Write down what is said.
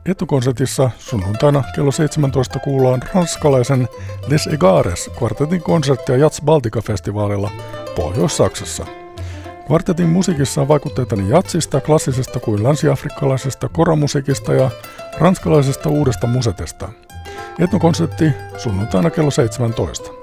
Etukonsertissa sunnuntaina kello 17 kuullaan ranskalaisen Les Egares kvartetin konserttia Jazz Baltica-festivaalilla Pohjois-Saksassa. Kvartetin musiikissa on vaikutteita niin jatsista, klassisesta kuin länsi-afrikkalaisesta koramusiikista ja ranskalaisesta uudesta musetesta. Etnokonsertti sunnuntaina kello 17.